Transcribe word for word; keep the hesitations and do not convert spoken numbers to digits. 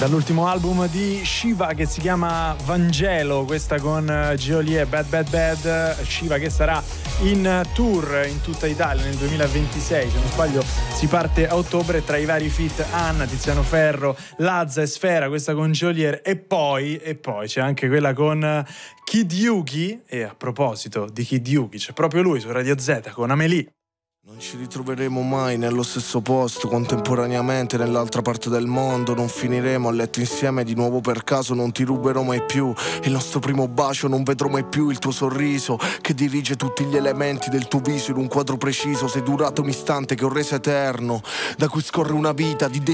dall'ultimo album di Shiva che si chiama Vangelo, questa con Geolier, Bad Bad Bad. Shiva che sarà in tour in tutta Italia nel duemilaventisei, se non sbaglio si parte a ottobre, tra i vari feat Anna, Tiziano Ferro, Lazza e Sfera, questa con Geolier, e poi, e poi c'è anche quella con Kid Yuki. E a proposito di Kid Yuki, c'è proprio lui su Radio Z con Amélie. Non ci ritroveremo mai nello stesso posto, contemporaneamente nell'altra parte del mondo. Non finiremo a letto insieme di nuovo per caso. Non ti ruberò mai più il nostro primo bacio. Non vedrò mai più il tuo sorriso che dirige tutti gli elementi del tuo viso in un quadro preciso. Sei durato un istante che ho reso eterno, da cui scorre una vita di